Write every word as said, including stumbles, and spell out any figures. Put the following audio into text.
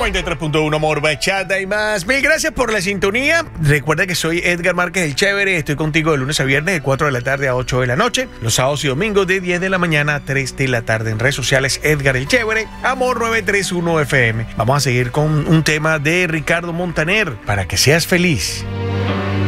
noventa y tres punto uno Amor, Bachata y más. Mil gracias por la sintonía. Recuerda que soy Edgar Márquez el Chévere. Estoy contigo de lunes a viernes de cuatro de la tarde a ocho de la noche. Los sábados y domingos de diez de la mañana a tres de la tarde. En redes sociales Edgar el Chévere, Amor nueve tres uno F M. Vamos a seguir con un tema de Ricardo Montaner, Para que seas feliz.